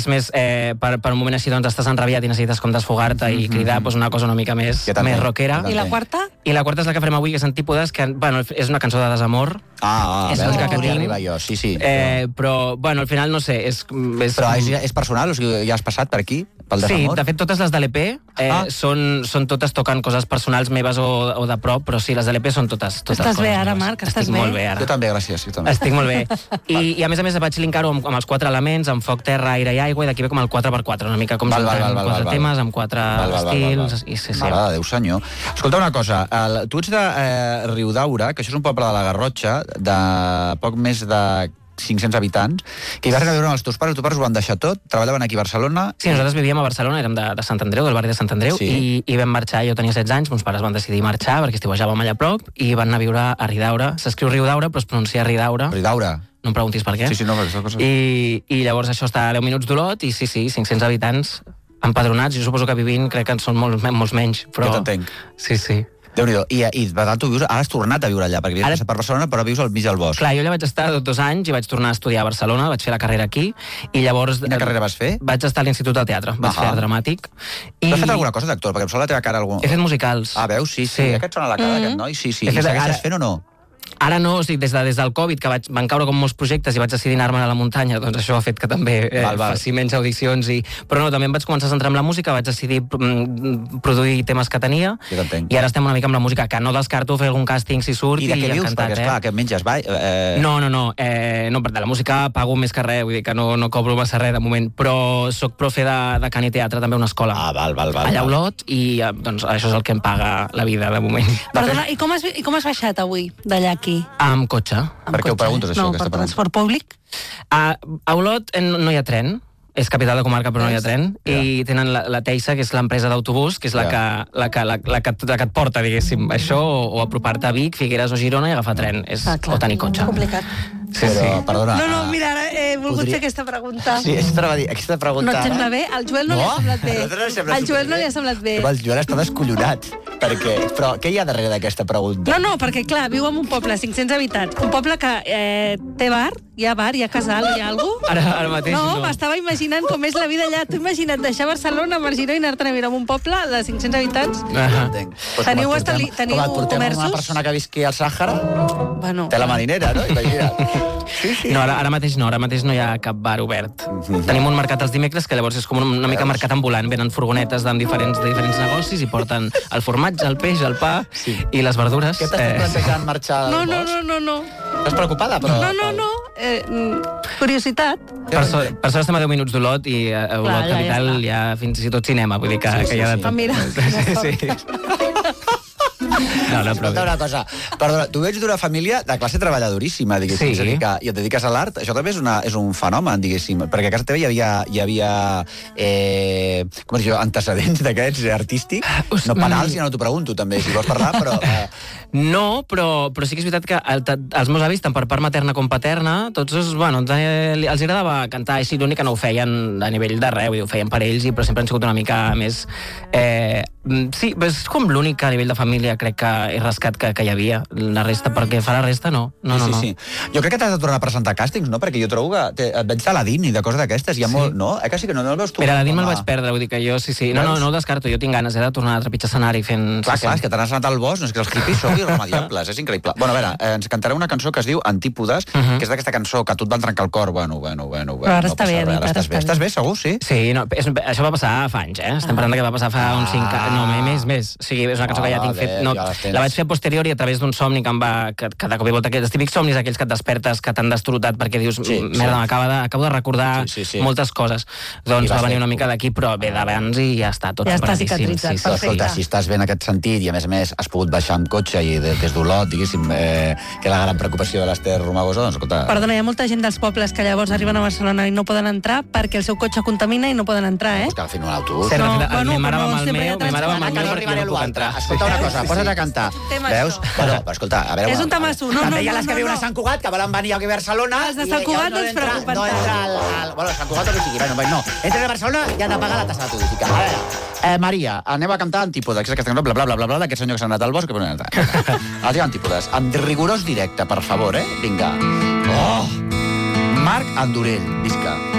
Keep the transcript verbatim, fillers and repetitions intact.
és més, eh, per, per un moment així doncs estàs enrabiat i necessites com desfogar-te i cridar doncs, una cosa una mica més, més rockera. I la quarta? I la quarta és la que farem avui, que és Antípodes, que bueno, és una cançó de desamor. Ah, ah és veus, música que podria tinc. arribar jo, sí, sí. Eh, però, bueno, al final no sé, és... és però és, és personal? O sigui, ja has passat per aquí? Pel desamor? Sí, de fet, totes les de l'E P eh, ah. són, són totes tocant coses personals meves o, o de prop, però sí, les de l'E P són totes, totes Estàs bé ara, meves. Marc? Estàs Estic bé? molt bé ara. Jo també, gràcies. Jo també. Estic molt bé. I, I a més a més vaig linkar-ho amb, amb els quatre elements, amb foc, terra, aire i aigua, i d'aquí ve com el quatre per quatre, una mica com val, val, val, quatre val, val, temes, amb quatre val, val, estils... val, val. I sí, sí. Mare de Déu, senyor. Escolta una cosa, el, tu ets de eh, Riudaura, que això és un poble de la Garrotxa, de poc més de cinc-cents habitants, que hi vas anar a viure amb els teus pares, els teus pares ho van deixar tot, treballaven aquí a Barcelona... Sí, nosaltres vivíem a Barcelona, érem de, de Sant Andreu, del barri de Sant Andreu, sí. i, i vam marxar, jo tenia setze anys, meus pares van decidir marxar perquè estiuejàvem allà a prop, i van anar a viure a Ridaura. S'escriu Riudaura, però es pronuncia Ridaura. Ridaura. No em preguntis per què. Sí, sí, no, perquè és cosa... I, I llavors això està a deu minuts d'Olot, i sí, sí, cinc-cents habitants empadronats, jo suposo que vivint crec que en són molts, molts menys, però... Jo t'entenc. Sí, sí. Déu-n'hi-do. I, i per tant, tu vius, ara has tornat a viure allà, perquè vius ara... per Barcelona, però vius al mig del bosc. Clar, jo allà vaig estar dos anys i vaig tornar a estudiar a Barcelona, vaig fer la carrera aquí, i llavors... Quina carrera vas fer? Vaig estar a l'Institut del Teatre, vaig fer dramàtic. I... Has fet alguna cosa d'actor? Perquè em sembla la teva cara... Algun... He fet musicals. Ah, veus? Sí, sí. sí. Eh, que et sona la cara mm-hmm. d'aquest noi? Sí, sí. I segueixes fent o no? Ara no, o sigui, des, de, des del Covid, que vaig, van caure com molts projectes i vaig decidir anar-me'n a la muntanya, doncs això ha fet que també eh, val, val. faci menys audicions. I... Però no, també em vaig començar a centrar en la música, vaig decidir mm, produir temes que tenia, i ara estem una mica amb la música, que no descarto fer algun càsting si surt. I de què vius? Perquè, esclar, eh? que menges, va... Eh... No, no, no, eh, no, de la música pago més que res, vull dir que no, no cobro massa res de moment, però soc profe de, de cant i teatre, també a una escola. Ah, val, val, val. Allà a Olot, i doncs això és el que em paga la vida de moment. Perdona, i com has, i com has baixat avui, d'allà aquí? Amb cotxe. Per què ho preguntes, això? No, per transport públic? A, a Olot no hi ha tren, és capital de comarca però no hi ha tren, yeah. i tenen la, la Teixa, que és l'empresa d'autobús, que és la, yeah. que, la, que, la, la, que, la que et porta, diguéssim, això, o, o apropar-te a Vic, Figueres o Girona i agafar tren, és, ah, o tenir cotxe. Complicat. Sí, però, sí. perdona... No, no, mira, ara he volgut Podria... fer aquesta pregunta. Sí, això t'anava a dir, aquesta pregunta... No et sembla bé? Al Joel no, no? li ha semblat bé. No Al Joel no li ha semblat bé. El Joel està descollonat. Perquè... Però què hi ha darrere d'aquesta pregunta? No, no, perquè clar, viu en un poble, cinc-cents habitants, un poble que eh, té bar, hi ha bar, hi ha casal, hi ha alguna cosa? Ara, ara mateix no. no. M'estava imaginant com és la vida allà. Tu imagina't deixar Barcelona, Marginó i anar-te'n a viure en un poble de cinc-cents habitants? Uh -huh. Teniu, estali... Teniu com et portem comerços? Una persona que visqui al Sàhara? Bueno. Té la marinera, no? Imagina't. Sí, sí. No, ara, ara mateix no, ara mateix no hi ha cap bar obert. Mm-hmm. Tenim un mercat els dimecres, que llavors és com una mica mercat ambulant. Venen furgonetes de diferents, de diferents negocis i porten el formatge, el peix, el pa sí. i les verdures. Què t'estàs eh... plantejant marxar del no, no, bosc? No, no, no, no. Estàs preocupada, però... No, no, no. Eh, curiositat. Per, so, per sort estem a deu minuts d'Olot i a Olot Clar, ja, capital ja hi ha fins i tot cinema, vull dir que, sí, que sí, hi ha de sí. tot. Ah, mira. Sí, sí. No, no, però... Escolta una cosa, perdona, tu vens d'una família de classe treballadoríssima, diguéssim, sí. dedica, i et dediques a l'art, això també és, una, és un fenomen, diguéssim, perquè a casa teva hi havia, hi havia eh, com es diu, antecedents d'aquests eh, artístics, no penals, ja no t'ho pregunto també, si vols parlar, però... Eh... No, però, però sí que és veritat que el, els meus avis, tant per part materna com paterna, tots els, bueno, els agradava cantar, així l'únic que no ho feien a nivell d'arreu, ho feien per ells, però sempre han sigut una mica més... Eh, sí, és com l'únic a nivell de família crec que he rascat que, que hi havia. La resta, perquè fa la resta, no. no, sí, no, sí, no. sí. Jo crec que t'has de tornar a presentar càstings, no? Perquè jo trobo que te, et veig d'Aladín i de coses d'aquestes, hi ha sí. molt... No? Eh que sí que no, no el veus tu? Però Aladín me'l vaig perdre, vull dir que jo sí, sí. No, no, no ho descarto, jo tinc ganes eh, de tornar a trepitjar escenari fent... Clar, sí, clar, sí. és que t'has anat al bosc, no és que els hippies són irremediables, és increïble. Bueno, a veure, eh, ens cantarà una cançó que es diu Antípodes, uh -huh. que és d'aquesta cançó que a tu et van trencar el cor, bueno, bueno, bueno... Però ara no està bé, res, ara estàs bé. Estàs bé, segur, sí? Sí, no, és, això va passar fa anys, eh? Estem parlant que va passar fa uns cinc anys, no, més, més. O sigui, és una cançó que ja tinc fet... No, la vaig fer a posteriori a través d'un somni que em va... Que, que de cop i volta, aquells típics somnis, aquells que et despertes, que t'han destrotat perquè dius, sí, merda, sí. m'acaba de, acabo de recordar sí, sí, sí. moltes coses. Doncs va venir una mica d'aquí, però ve d'abans i ja està tot ja està cicatritzat, sí, sí, perfecte. Escolta, si estàs bé en aquest sentit i a més a més has pogut baixar amb cotxe i des d'Olot, diguéssim, eh, que la gran preocupació de l'Ester Romagosa, doncs escolta... Perdona, hi ha molta gent dels pobles que llavors arriben a Barcelona i no poden entrar perquè el seu cotxe contamina i no poden entrar, eh? Pues que agafin un autobús. Sí, no, no, bueno, mi mare va no, amb el meu, mi mare va amb el meu perquè no puc entrar. Escolta una cosa, posa't a cantar. Veus? Bueno, però escolta, a veure... És un tamasso, no, no, també hi ha no, les que no, viuen no. a Sant Cugat, que volen venir aquí a Barcelona... Els de Sant Cugat no ens preocupen No entra al... al bueno, Sant Cugat o que sigui, bueno, no. Entren a Barcelona i han de pagar la tassa turística. A veure, eh, Maria, anem a cantar Antípodes, que és aquesta cançó, bla, bla, bla, bla, bla, d'aquest senyor que s'ha anat al bosc, que poden entrar. El diu Antípodes, amb rigorós directe, per favor, eh? Vinga. Oh! Marc Andorell, visca.